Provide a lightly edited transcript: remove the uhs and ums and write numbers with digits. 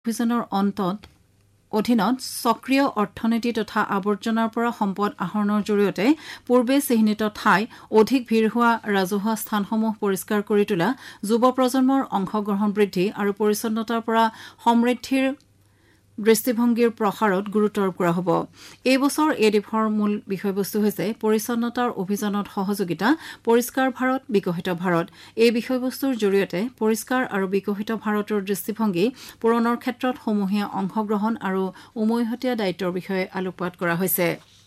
অভিযানৰ অধীনত সক্ৰিয় অৰ্থনীতি তথা আৱৰ্জনাৰ পৰা সম্পদ আহৰণৰ জৰিয়তে পূৰ্বে চিহ্নিত ঠাই অধিক ভিৰ হোৱা ৰাজহুৱা স্থানসমূহ পৰিষ্কাৰ কৰি তোলা যুৱ প্ৰজন্মৰ অংশগ্ৰহণ বৃদ্ধি আৰু পৰিচ্ছন্নতাৰ পৰা সমৃদ্ধিৰ দৃষ্টিভংগীৰ প্ৰসাৰত গুৰুত্ব আৰোপ কৰা হ'ব। এই বছৰ এই দিৱসৰ মূল বিষয়বস্তু হৈছে পৰিচ্ছন্নতাৰ অভিযানত সহযোগিতা পৰিষ্কাৰ ভাৰত বিকশিত ভাৰত। এই বিষয়বস্তুৰ জৰিয়তে পৰিষ্কাৰ আৰু বিকশিত ভাৰতৰ দৃষ্টিভংগী পূৰণৰ ক্ষেত্ৰত সমূহীয়া অংশগ্ৰহণ আৰু উমৈহতীয়া দায়িত্বৰ বিষয়ে আলোকপাত কৰা হৈছে।